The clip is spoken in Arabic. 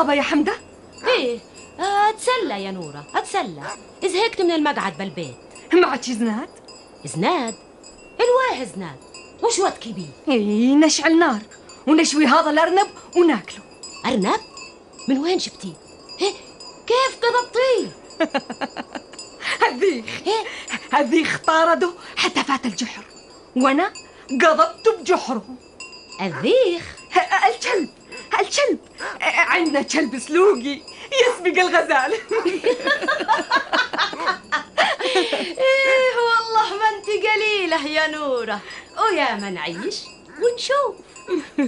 بابا يا حمدة؟ ايه، اتسلى يا نورة، اتسلى. زهقت من المقعد بالبيت. معك زناد؟ زناد؟ الواه زناد؟ وش ودك بيه؟ ايه، نشعل نار ونشوي هذا الأرنب وناكله. أرنب؟ من وين جبتيه؟ إيه؟ كيف قضبطيه؟ هذيخ طارده حتى فات الجحر، وانا قضبته بجحره. الذيخ؟ الكلب عندنا كلب سلوقي يسبق الغزال. ايه والله ما انت قليلة يا نورة، ويا ما نعيش ونشوف.